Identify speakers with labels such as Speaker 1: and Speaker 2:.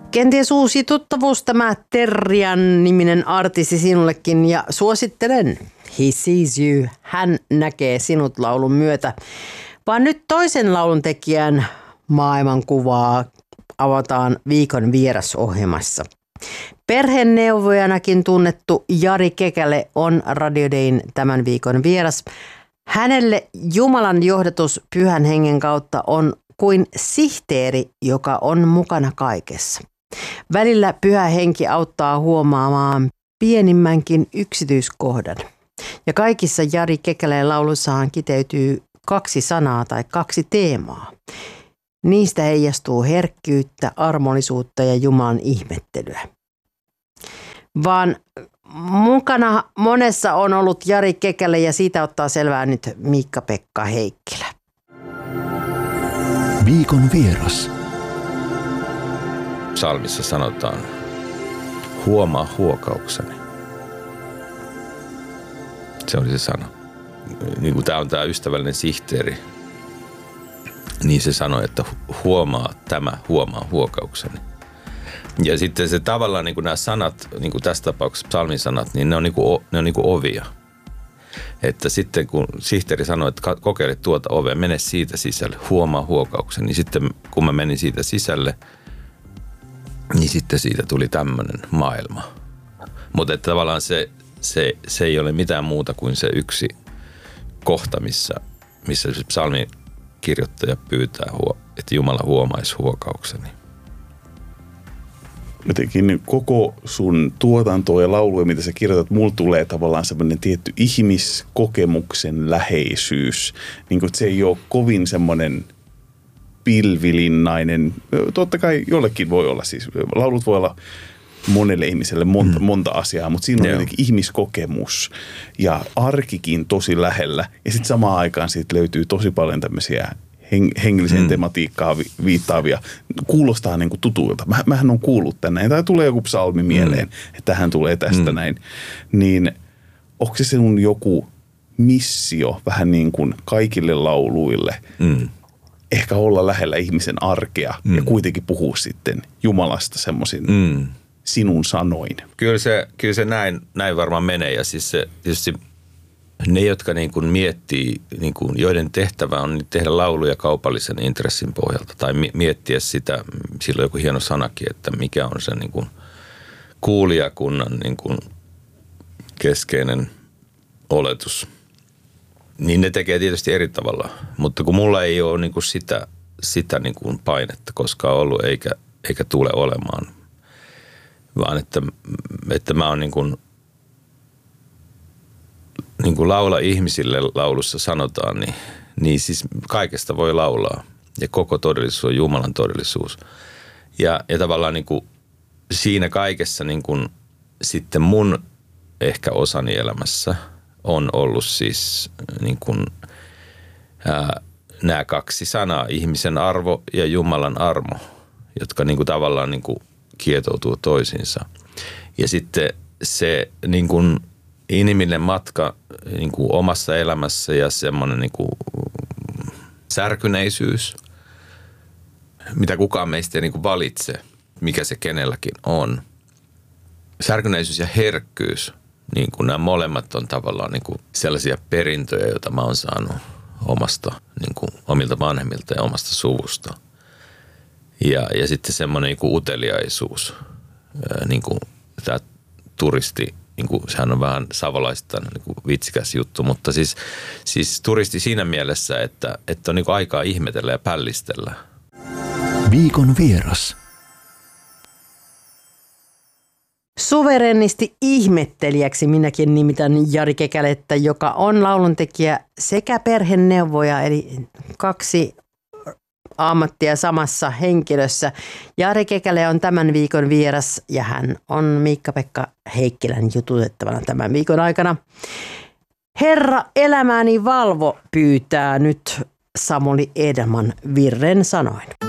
Speaker 1: Kenties uusi tuttavuus tämä Terrian niminen artisti sinullekin ja suosittelen He Sees You, hän näkee sinut laulun myötä. Vaan nyt toisen laulun tekijän maailmankuvaa avataan viikon vierasohjelmassa. Perheneuvojanakin tunnettu Jari Kekäle on Radio Dayn tämän viikon vieras. Hänelle Jumalan johdatus Pyhän Hengen kautta on kuin sihteeri, joka on mukana kaikessa. Välillä Pyhä Henki auttaa huomaamaan pienimmänkin yksityiskohdan. Ja kaikissa Jari Kekäleen lauluissaan kiteytyy 2 sanaa tai 2 teemaa. Niistä heijastuu herkkyyttä, armollisuutta ja Jumalan ihmettelyä. Vaan mukana monessa on ollut Jari Kekäle ja siitä ottaa selvää nyt Miikka-Pekka Heikkilä.
Speaker 2: Viikon vieras.
Speaker 3: Psalmissa sanotaan, huomaa huokaukseni. Se oli se sana. Niin kuin tämä on tämä ystävällinen sihteeri, niin se sanoi, että huomaa huokaukseni. Ja sitten se tavallaan niin kuin nämä sanat, niin kuin tässä tapauksessa psalmin sanat, niin ne on niin kuin ovia. Että sitten kun sihteeri sanoi, että kokeile tuota ovea, mene siitä sisälle, huomaa huokauksen, niin sitten kun mä menin siitä sisälle, niin sitten siitä tuli tämmöinen maailma. Mutta tavallaan se ei ole mitään muuta kuin se yksi kohta, missä se psalmin kirjoittaja pyytää, että Jumala huomaisi huokaukseni.
Speaker 4: Jotenkin koko sun tuotantoa ja lauluja, mitä sä kirjoitat, mulla tulee tavallaan semmoinen tietty ihmiskokemuksen läheisyys. Niin kuin, että se ei ole kovin semmoinen pilvilinnainen. Totta kai jollekin voi olla siis. Laulut voi olla monelle ihmiselle monta asiaa, mutta siinä on jotenkin ihmiskokemus ja arkikin tosi lähellä. Ja sitten samaan aikaan siitä löytyy tosi paljon tämmöisiä hengelliseen tematiikkaan viittaavia. Kuulostaa niin kuin tutuilta. Mähän on kuullut tänne. Tai tulee joku psalmi mieleen, että tähän tulee tästä näin. Niin onko se sinun joku missio vähän niin kuin kaikille lauluille? Ehkä olla lähellä ihmisen arkea ja kuitenkin puhua sitten Jumalasta semmoisin sinun sanoin.
Speaker 3: Kyllä se näin varmaan menee. Ja siis se tietysti ne, jotka niin kuin miettii, niin kuin, joiden tehtävä on tehdä lauluja kaupallisen intressin pohjalta tai miettiä sitä, sillä on joku hieno sanakin, että mikä on se niin kuin kuulijakunnan niin kuin keskeinen oletus. Niin ne tekee tietysti eri tavalla, mutta kun mulla ei ole niin kuin sitä niin kuin painetta koskaan ollut eikä tule olemaan, vaan että mä oon niin kuin laula ihmisille laulussa sanotaan, niin siis kaikesta voi laulaa. Ja koko todellisuus on Jumalan todellisuus. Ja tavallaan niin kuin siinä kaikessa niin kuin sitten mun ehkä osani elämässä on ollut siis niin kuin, nämä 2 sanaa, ihmisen arvo ja Jumalan armo, jotka niin kuin tavallaan niin kuin kietoutuu toisiinsa. Ja sitten se niin kuin inhimillinen matka niin kuin omassa elämässä ja semmoinen niin kuin särkyneisyys, mitä kukaan meistä ei niin kuin valitse, mikä se kenelläkin on. Särkyneisyys ja herkkyys, niin kuin nämä molemmat on tavallaan niin kuin sellaisia perintöjä, joita mä oon saanut niin kuin omilta vanhemmilta ja omasta suvusta. Ja sitten semmoinen niin kuin uteliaisuus, niin kuin tämä turisti, niin kuin, sehän on vähän savolaista niin kuin vitsikäs juttu, mutta siis turisti siinä mielessä, että on niin kuin aikaa ihmetellä ja pällistellä.
Speaker 2: Viikon vieras.
Speaker 1: Suverenisti ihmettelijäksi minäkin nimitän Jari Kekälettä, joka on lauluntekijä sekä perheneuvoja, eli 2 ammattia samassa henkilössä. Jari Kekäle on tämän viikon vieras ja hän on Miikka-Pekka Heikkilän jututettavana tämän viikon aikana. Herra, elämääni valvo, pyytää nyt Samuli Edelman virren sanoin.